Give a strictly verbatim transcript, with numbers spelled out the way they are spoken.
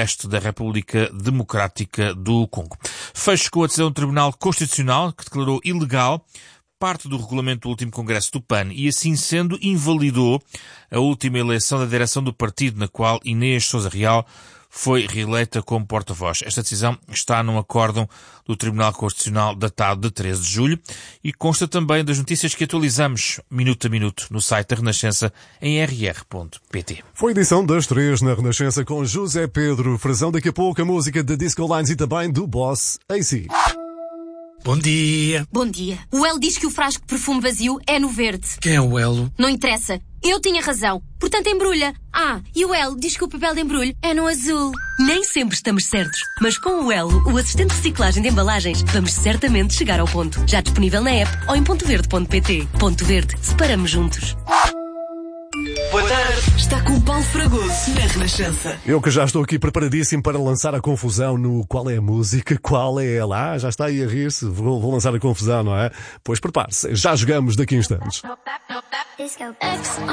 leste da República Democrática do Congo. Fecho com a decisão do Tribunal Constitucional, que declarou ilegal parte do regulamento do último Congresso do P A N e, assim sendo, invalidou a última eleição da direção do partido, na qual Inês Sousa Real foi reeleita como porta-voz. Esta decisão está num acórdão do Tribunal Constitucional datado de treze de julho e consta também das notícias que atualizamos minuto a minuto no site da Renascença em r r ponto p t. Foi edição das três na Renascença com José Pedro Frazão. Daqui a pouco a música da Disco Lines e também do Boss A C. Bom dia. Bom dia. O Elo diz que o frasco de perfume vazio é no verde. Quem é o Elo? Não interessa. Eu tinha razão. Portanto, embrulha. Ah, e o Elo diz que o papel de embrulho é no azul. Nem sempre estamos certos, mas com o Elo, o assistente de reciclagem de embalagens, vamos certamente chegar ao ponto. Já disponível na app ou em ponto verde ponto p t. Ponto Verde. Separamos juntos. Boa tarde. Está com Paulo Fragoso na Renascença. Eu que já estou aqui preparadíssimo para lançar a confusão no qual é a música, qual é ela. Ah, já está aí a rir-se. Vou, vou lançar a confusão, não é? Pois prepare-se. Já jogamos daqui a instantes.